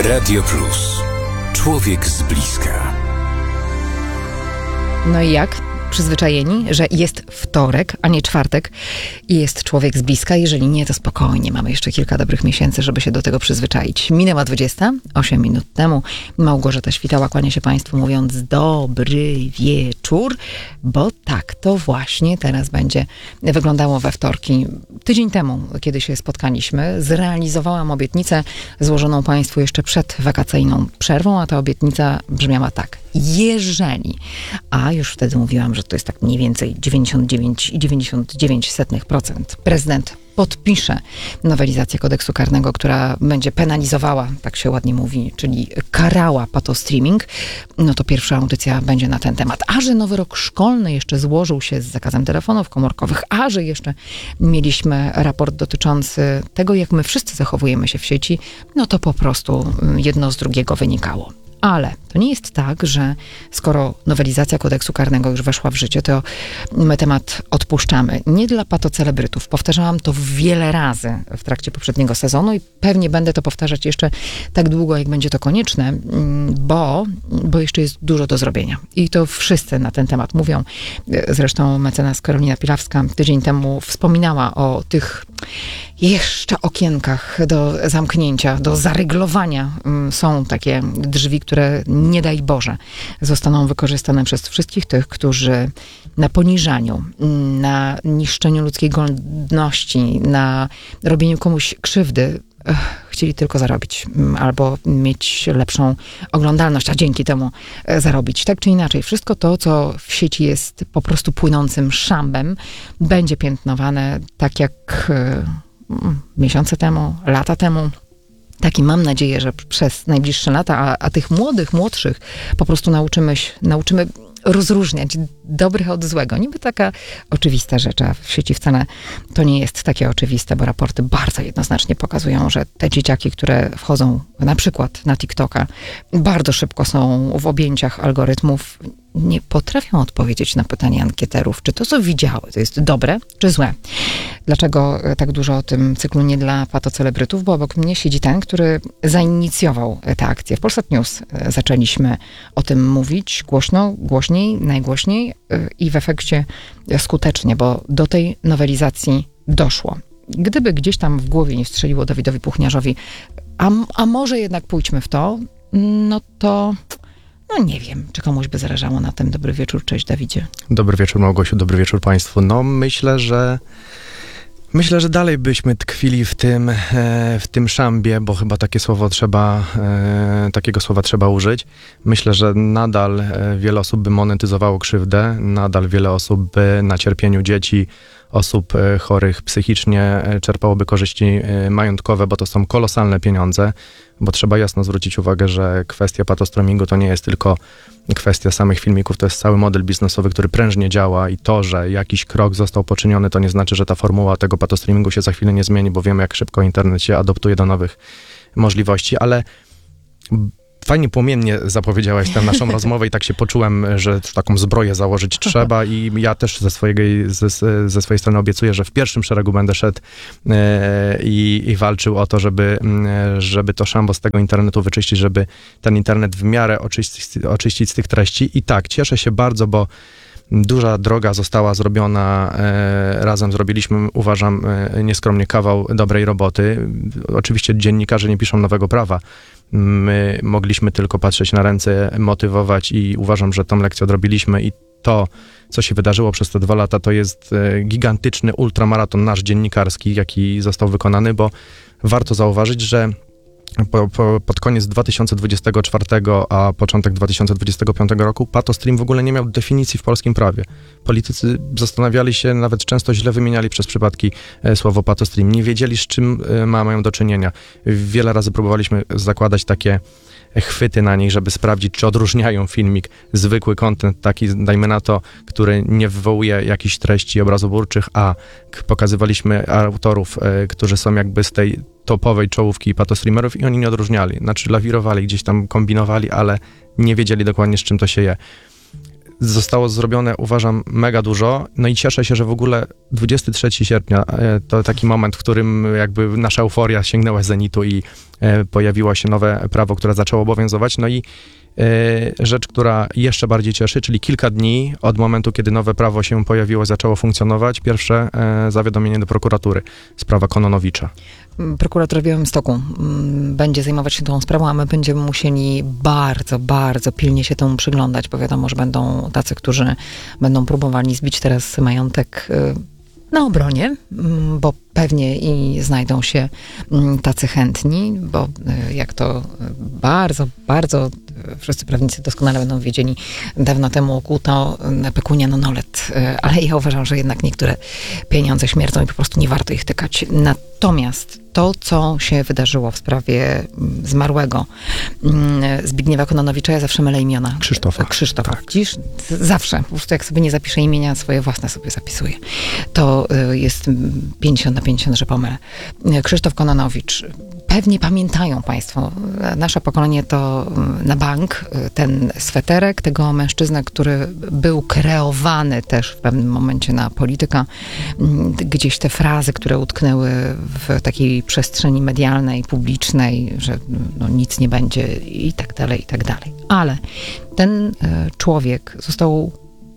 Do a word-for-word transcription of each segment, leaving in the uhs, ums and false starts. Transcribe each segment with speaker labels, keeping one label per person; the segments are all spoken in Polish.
Speaker 1: Radio Plus. Człowiek z bliska.
Speaker 2: No i jak? Przyzwyczajeni, że jest wtorek, a nie czwartek i jest człowiek z bliska. Jeżeli nie, to spokojnie. Mamy jeszcze kilka dobrych miesięcy, żeby się do tego przyzwyczaić. Minęła dwadzieścia osiem minut temu. Małgorzata Świtała kłania się Państwu, mówiąc dobry wieczór, bo tak to właśnie teraz będzie wyglądało we wtorki. Tydzień temu, kiedy się spotkaliśmy, zrealizowałam obietnicę złożoną Państwu jeszcze przed wakacyjną przerwą, a ta obietnica brzmiała tak. Jeżeli, a już wtedy mówiłam, że to jest tak mniej więcej dziewięćdziesiąt dziewięć przecinek dziewięćdziesiąt dziewięć procent, prezydent podpisze nowelizację kodeksu karnego, która będzie penalizowała, tak się ładnie mówi, czyli karała patostreaming, no to pierwsza audycja będzie na ten temat. A że nowy rok szkolny jeszcze złożył się z zakazem telefonów komórkowych, a że jeszcze mieliśmy raport dotyczący tego, jak my wszyscy zachowujemy się w sieci, no to po prostu jedno z drugiego wynikało. Ale to nie jest tak, że skoro nowelizacja kodeksu karnego już weszła w życie, to my temat odpuszczamy. Nie dla patocelebrytów. Powtarzałam to wiele razy w trakcie poprzedniego sezonu i pewnie będę to powtarzać jeszcze tak długo, jak będzie to konieczne, bo, bo jeszcze jest dużo do zrobienia. I to wszyscy na ten temat mówią. Zresztą mecenas Karolina Pilawska tydzień temu wspominała o tych jeszcze okienkach do zamknięcia, do zaryglowania. Są takie drzwi, które nie daj Boże zostaną wykorzystane przez wszystkich tych, którzy na poniżaniu, na niszczeniu ludzkiej godności, na robieniu komuś krzywdy ech, chcieli tylko zarobić albo mieć lepszą oglądalność, a dzięki temu zarobić. Tak czy inaczej, wszystko to, co w sieci jest po prostu płynącym szambem, będzie piętnowane tak jak miesiące temu, lata temu. Tak i mam nadzieję, że przez najbliższe lata, a, a tych młodych, młodszych po prostu nauczymy, nauczymy rozróżniać dobrych od złego. Niby taka oczywista rzecz, a w sieci wcale to nie jest takie oczywiste, bo raporty bardzo jednoznacznie pokazują, że te dzieciaki, które wchodzą na przykład na TikToka, bardzo szybko są w objęciach algorytmów, nie potrafią odpowiedzieć na pytanie ankieterów, czy to, co widziały, to jest dobre, czy złe. Dlaczego tak dużo o tym cyklu nie dla patocelebrytów? Bo obok mnie siedzi ten, który zainicjował tę akcję. W Polsat News zaczęliśmy o tym mówić głośno, głośniej, najgłośniej i w efekcie skutecznie, bo do tej nowelizacji doszło. Gdyby gdzieś tam w głowie nie strzeliło Dawidowi Puchniarzowi, a, a może jednak pójdźmy w to, no to... No nie wiem, czy komuś by zależało na tym. Dobry wieczór, cześć Dawidzie.
Speaker 3: Dobry wieczór Małgosiu, dobry wieczór Państwu. No myślę, że myślę, że dalej byśmy tkwili w tym, w tym szambie, bo chyba takie słowo trzeba, takiego słowa trzeba użyć. Myślę, że nadal wiele osób by monetyzowało krzywdę, nadal wiele osób by na cierpieniu dzieci, osób chorych psychicznie czerpałoby korzyści majątkowe, bo to są kolosalne pieniądze, bo trzeba jasno zwrócić uwagę, że kwestia patostreamingu to nie jest tylko kwestia samych filmików, to jest cały model biznesowy, który prężnie działa i to, że jakiś krok został poczyniony, to nie znaczy, że ta formuła tego patostreamingu się za chwilę nie zmieni, bo wiemy, jak szybko internet się adoptuje do nowych możliwości, ale fajnie płomiennie zapowiedziałaś tę naszą rozmowę i tak się poczułem, że taką zbroję założyć trzeba i ja też ze, swojej, ze, ze swojej strony obiecuję, że w pierwszym szeregu będę szedł e, i, i walczył o to, żeby, żeby to szambo z tego internetu wyczyścić, żeby ten internet w miarę oczyścić, oczyścić z tych treści. I tak, cieszę się bardzo, bo duża droga została zrobiona, e, razem zrobiliśmy, uważam, e, nieskromnie kawał dobrej roboty. Oczywiście dziennikarze nie piszą nowego prawa. My mogliśmy tylko patrzeć na ręce, motywować i uważam, że tą lekcję odrobiliśmy i to, co się wydarzyło przez te dwa lata, to jest e, gigantyczny ultramaraton nasz dziennikarski, jaki został wykonany, bo warto zauważyć, że Po, po, pod koniec dwa tysiące dwudziestego czwartego, a początek dwa tysiące dwudziestego piątego roku patostream w ogóle nie miał definicji w polskim prawie. Politycy zastanawiali się, nawet często źle wymieniali przez przypadki e, słowo patostream. Nie wiedzieli, z czym e, ma, mają do czynienia. Wiele razy próbowaliśmy zakładać takie chwyty na nich, żeby sprawdzić, czy odróżniają filmik, zwykły content, taki, dajmy na to, który nie wywołuje jakichś treści obrazoburczych, a pokazywaliśmy autorów, e, którzy są jakby z tej topowej czołówki patostreamerów i oni nie odróżniali. Znaczy lawirowali, gdzieś tam kombinowali, ale nie wiedzieli dokładnie, z czym to się je. Zostało zrobione, uważam, mega dużo. No i cieszę się, że w ogóle dwudziestego trzeciego sierpnia to taki moment, w którym jakby nasza euforia sięgnęła zenitu i e, pojawiło się nowe prawo, które zaczęło obowiązywać, no i e, rzecz, która jeszcze bardziej cieszy, czyli kilka dni od momentu, kiedy nowe prawo się pojawiło, zaczęło funkcjonować, pierwsze e, zawiadomienie do prokuratury, sprawa Kononowicza.
Speaker 2: Prokuratura w Białymstoku mm, będzie zajmować się tą sprawą, a my będziemy musieli bardzo, bardzo pilnie się temu przyglądać, bo wiadomo, że będą tacy, którzy będą próbowali zbić teraz majątek y, na obronie, mm, bo pewnie i znajdą się mm, tacy chętni, bo y, jak to y, bardzo, bardzo y, wszyscy prawnicy doskonale będą wiedzieli, dawno temu okuto y, pekunia non olet, y, ale ja uważam, że jednak niektóre pieniądze śmierdzą i po prostu nie warto ich tykać. Natomiast to, co się wydarzyło w sprawie zmarłego Zbigniewa Kononowicza, ja zawsze mylę imiona.
Speaker 3: Krzysztofa.
Speaker 2: Krzysztofa.
Speaker 3: Tak.
Speaker 2: Widzisz? Zawsze. Po prostu jak sobie nie zapiszę imienia, swoje własne sobie zapisuję. To jest pięćdziesiąt na pięćdziesiąt, że pomylę. Krzysztof Kononowicz. Pewnie pamiętają Państwo, nasze pokolenie to na bank, ten sweterek tego mężczyznę, który był kreowany też w pewnym momencie na polityka. Gdzieś te frazy, które utknęły w takiej przestrzeni medialnej, publicznej, że no, nic nie będzie i tak dalej, i tak dalej. Ale ten człowiek został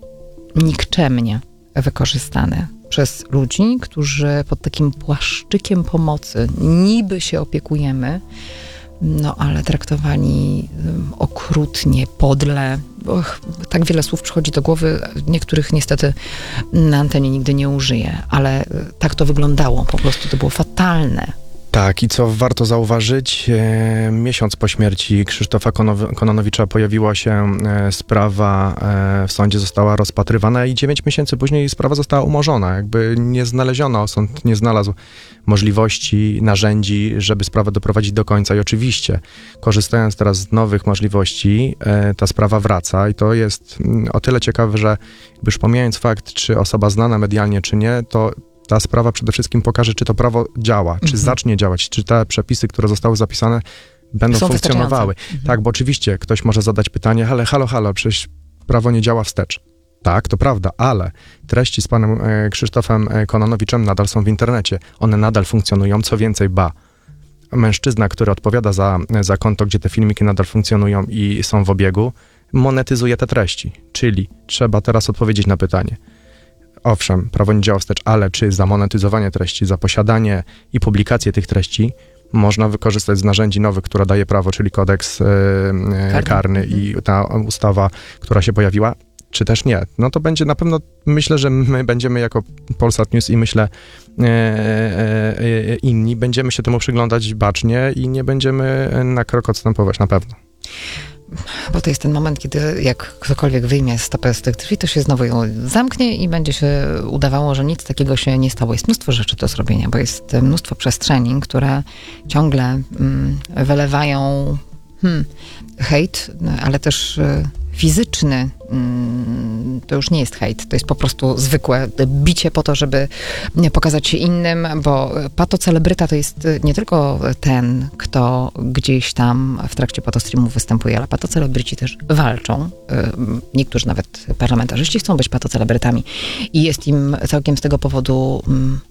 Speaker 2: nikczemnie wykorzystany przez ludzi, którzy pod takim płaszczykiem pomocy niby się opiekujemy, no ale traktowani okrutnie, podle. Och, tak wiele słów przychodzi do głowy, niektórych niestety na antenie nigdy nie użyję, ale tak to wyglądało, po prostu to było fatalne.
Speaker 3: Tak, i co warto zauważyć, e, miesiąc po śmierci Krzysztofa Konow- Kononowicza pojawiła się e, sprawa, e, w sądzie została rozpatrywana i dziewięć miesięcy później sprawa została umorzona. Jakby nie znaleziono, sąd nie znalazł możliwości, narzędzi, żeby sprawę doprowadzić do końca. I oczywiście, korzystając teraz z nowych możliwości, e, ta sprawa wraca i to jest m, o tyle ciekawe, że już pomijając fakt, czy osoba znana medialnie, czy nie, to ta sprawa przede wszystkim pokaże, czy to prawo działa, czy
Speaker 2: Mhm.
Speaker 3: zacznie działać, czy te przepisy, które zostały zapisane, będą
Speaker 2: Są
Speaker 3: funkcjonowały.
Speaker 2: wystarczające.
Speaker 3: Tak, bo oczywiście ktoś może zadać pytanie, ale halo, halo, przecież prawo nie działa wstecz. Tak, to prawda, ale treści z panem e, Krzysztofem e, Kononowiczem nadal są w internecie. One nadal funkcjonują, co więcej, ba, mężczyzna, który odpowiada za, za konto, gdzie te filmiki nadal funkcjonują i są w obiegu, monetyzuje te treści. Czyli trzeba teraz odpowiedzieć na pytanie. Owszem, prawo nie działa wstecz, ale czy za monetyzowanie treści, za posiadanie i publikację tych treści można wykorzystać z narzędzi nowych, które daje prawo, czyli kodeks e, karny. karny i ta ustawa, która się pojawiła, czy też nie? No to będzie na pewno, myślę, że my będziemy jako Polsat News i myślę e, e, e, inni, będziemy się temu przyglądać bacznie i nie będziemy na krok odstępować, na pewno.
Speaker 2: Bo to jest ten moment, kiedy jak ktokolwiek wyjmie stopę z tych drzwi, to się znowu ją zamknie i będzie się udawało, że nic takiego się nie stało. Jest mnóstwo rzeczy do zrobienia, bo jest mnóstwo przestrzeni, które ciągle mm, wylewają hmm, hejt, ale też y, fizyczny. Mm, to już nie jest hejt, to jest po prostu zwykłe bicie po to, żeby pokazać się innym, bo patocelebryta to jest nie tylko ten, kto gdzieś tam w trakcie patostreamu występuje, ale patocelebryci też walczą. Niektórzy nawet parlamentarzyści chcą być patocelebrytami i jest im całkiem z tego powodu,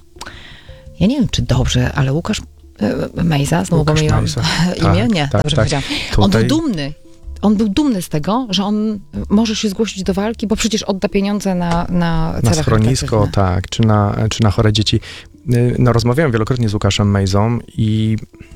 Speaker 2: ja nie wiem, czy dobrze, ale Łukasz Mejza, znowu
Speaker 3: Łukasz
Speaker 2: pomyliłam
Speaker 3: Mejza.
Speaker 2: imię?
Speaker 3: Tak,
Speaker 2: nie,
Speaker 3: tak,
Speaker 2: dobrze
Speaker 3: tak.
Speaker 2: powiedziałam.
Speaker 3: Tutaj...
Speaker 2: On był dumny. On był dumny z tego, że on może się zgłosić do walki, bo przecież odda pieniądze na na cele
Speaker 3: Na schronisko, tak, czy na, czy na chore dzieci. No, rozmawiałem wielokrotnie z Łukaszem Mejzą i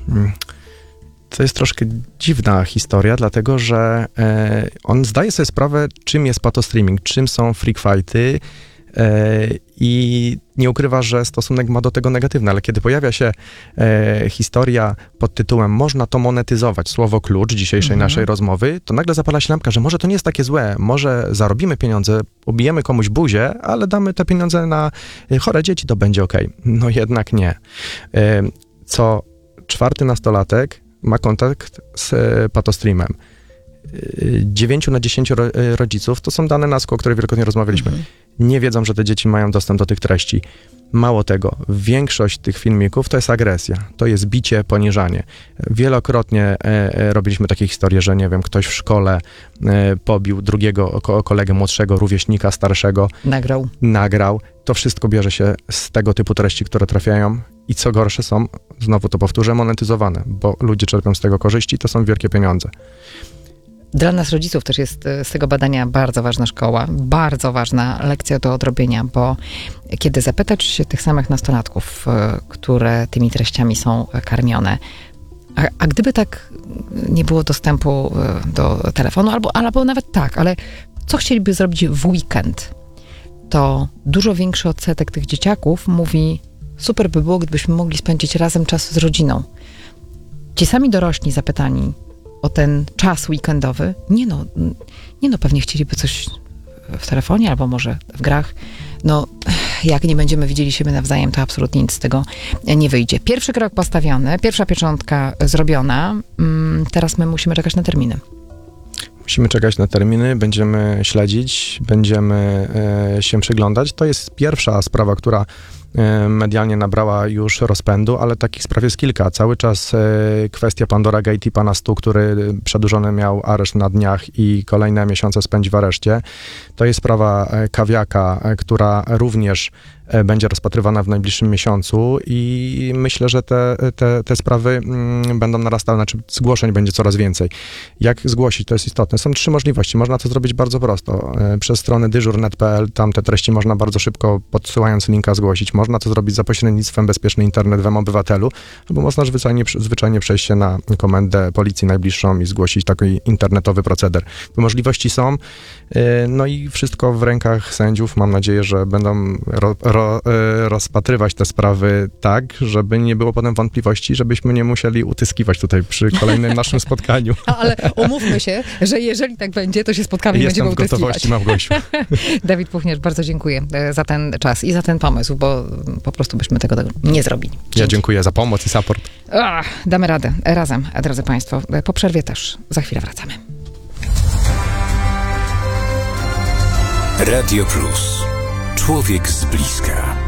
Speaker 3: to jest troszkę dziwna historia, dlatego że e, on zdaje sobie sprawę, czym jest patostreaming, czym są freakfighty e, i nie ukrywa, że stosunek ma do tego negatywny, ale kiedy pojawia się e, historia pod tytułem można to monetyzować, słowo klucz dzisiejszej
Speaker 2: Mhm.
Speaker 3: naszej rozmowy, to nagle zapala się lampka, że może to nie jest takie złe, może zarobimy pieniądze, obijemy komuś buzię, ale damy te pieniądze na chore dzieci, to będzie okej. No jednak nie. E, co czwarty nastolatek ma kontakt z e, patostreamem. dziewięciu na dziesięciu ro, rodziców, to są dane NASK-u, o których wielokrotnie rozmawialiśmy,
Speaker 2: Mhm.
Speaker 3: nie wiedzą, że te dzieci mają dostęp do tych treści. Mało tego, większość tych filmików to jest agresja, to jest bicie, poniżanie. Wielokrotnie e, e, robiliśmy takie historie, że nie wiem, ktoś w szkole e, pobił drugiego ko- kolegę młodszego, rówieśnika starszego,
Speaker 2: Nagrał.
Speaker 3: nagrał. To wszystko bierze się z tego typu treści, które trafiają i co gorsze są, znowu to powtórzę, monetyzowane, bo ludzie czerpią z tego korzyści, to są wielkie pieniądze.
Speaker 2: Dla nas rodziców też jest z tego badania bardzo ważna szkoła, bardzo ważna lekcja do odrobienia, bo kiedy zapytać się tych samych nastolatków, które tymi treściami są karmione, a, a gdyby tak nie było dostępu do telefonu, albo, albo nawet tak, ale co chcieliby zrobić w weekend, to dużo większy odsetek tych dzieciaków mówi, super by było, gdybyśmy mogli spędzić razem czas z rodziną. Ci sami dorośli zapytani o ten czas weekendowy, nie no, nie no, pewnie chcieliby coś w telefonie albo może w grach. No, jak nie będziemy widzieli siebie nawzajem, to absolutnie nic z tego nie wyjdzie. Pierwszy krok postawiony, pierwsza pieczątka zrobiona, teraz my musimy czekać na terminy.
Speaker 3: Musimy czekać na terminy, będziemy śledzić, będziemy e, się przyglądać. To jest pierwsza sprawa, która e, medialnie nabrała już rozpędu, ale takich spraw jest kilka. Cały czas e, kwestia Pandora Gate i pana Stu, który przedłużony miał areszt na dniach i kolejne miesiące spędzi w areszcie. To jest sprawa e, Kawiaka, e, która również e, będzie rozpatrywana w najbliższym miesiącu i myślę, że te, te, te sprawy mm, będą narastały, znaczy zgłoszeń będzie coraz więcej. Jak zgłosić, to jest istotne. Są trzy możliwości. Można to zrobić bardzo prosto. E, przez stronę dyżur kropka net kropka pe el, tam te treści można bardzo szybko, podsyłając linka, zgłosić. Można to zrobić za pośrednictwem Bezpieczny Internet w M-Obywatelu, albo można zwyczajnie, zwyczajnie przejść się na komendę policji najbliższą i zgłosić taki internetowy proceder. Możliwości są, e, no i wszystko w rękach sędziów. Mam nadzieję, że będą ro, ro, e, rozpatrywać te sprawy tak, żeby nie było potem wątpliwości, żebyśmy nie musieli utyskiwać tutaj przy kolejnym naszym spotkaniu.
Speaker 2: Ale umówmy się, że jeżeli tak będzie, to się spotkamy i
Speaker 3: Jestem
Speaker 2: będziemy
Speaker 3: w gotowości, Małgosiu.
Speaker 2: Dawid Puchniarz, bardzo dziękuję za ten czas i za ten pomysł, bo po prostu byśmy tego nie zrobili. Dzięki.
Speaker 3: Ja dziękuję za pomoc i support.
Speaker 2: Ach, damy radę. Razem, drodzy Państwo. Po przerwie też. Za chwilę wracamy.
Speaker 1: Radio Plus. Człowiek z bliska.